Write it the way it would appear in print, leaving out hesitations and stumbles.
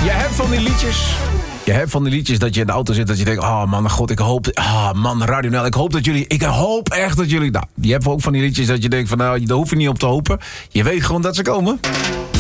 Je hebt van die liedjes. Je hebt van die liedjes dat je in de auto zit, dat je denkt, oh man, god, ik hoop, man, Radio NL, ik hoop echt dat jullie, nou, je hebt ook van die liedjes dat je denkt van, nou, daar hoef je niet op te hopen. Je weet gewoon dat ze komen.